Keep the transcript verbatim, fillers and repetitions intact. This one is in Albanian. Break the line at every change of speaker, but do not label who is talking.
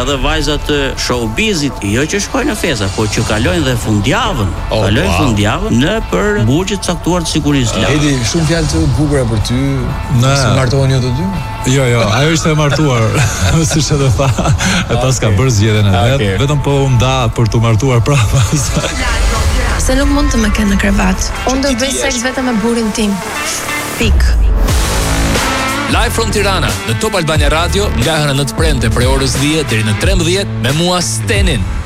edhe vajzat të showbizit, jo që shkojnë në festa, po që kalojnë dhe fundjavën,
oh,
kalojnë
wow.
fundjavën në për burgje të caktuar të sigurisë.
Uh, Edi, shumë fjalë të bukura për ty.
Ne.
Si martohen jo të dy?
Jo, jo, ajo ishte e martuar, siç edhe tha, e pas ka bërë zgjedhjen e vet,
Okay.
vetëm po u nda për të martuar prapa.
Se nuk mund të më kenë në krevat. Unë do bëj seks vetëm me burrin tim. Pik.
Live from Tirana në Top Albania Radio nga hëna në të premte prej orës dhjetë deri në trembëdhjetë me mua Stenin.